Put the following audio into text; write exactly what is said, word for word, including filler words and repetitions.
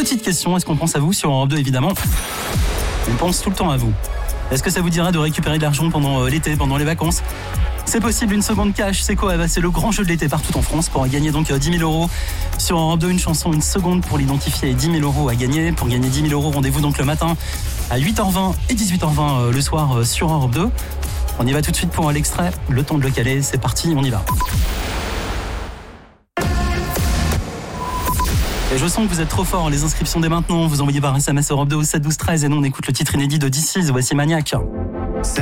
Petite question, est-ce qu'on pense à vous sur Europe deux évidemment? On pense tout le temps à vous. Est-ce que ça vous dirait de récupérer de l'argent pendant l'été, pendant les vacances? C'est possible, une seconde cash, c'est quoi? C'est le grand jeu de l'été partout en France pour gagner donc dix mille euros. Sur Europe deux, une chanson, une seconde pour l'identifier et dix mille euros à gagner. Pour gagner dix mille euros, rendez-vous donc le matin à huit heures vingt et dix-huit heures vingt le soir sur Europe deux. On y va tout de suite pour l'extrait, le temps de le caler, c'est parti, on y va. Et je sens que vous êtes trop fort, les inscriptions dès maintenant, vous envoyez par S M S Europe deux au sept douze treize et nous on écoute le titre inédit de D C, voici Maniac.